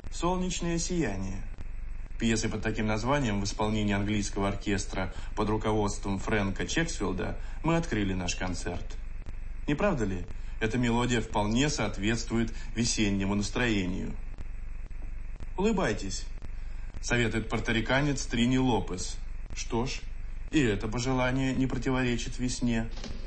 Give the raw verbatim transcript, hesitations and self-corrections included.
«Солнечное сияние». Пьесой под таким названием в исполнении английского оркестра под руководством Фрэнка Чексфилда мы открыли наш концерт. Не правда ли, эта мелодия вполне соответствует весеннему настроению? «Улыбайтесь», — советует порториканец Трини Лопес. Что ж, и это пожелание не противоречит весне.